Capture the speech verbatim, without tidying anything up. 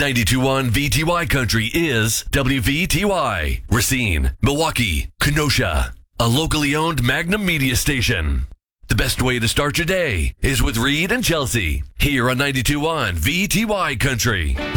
ninety-two point one V T Y Country is W V T Y, Racine, Milwaukee, Kenosha, a locally owned Magnum media station. The best way to start your day is with Reed and Chelsea here on ninety-two point one V T Y Country.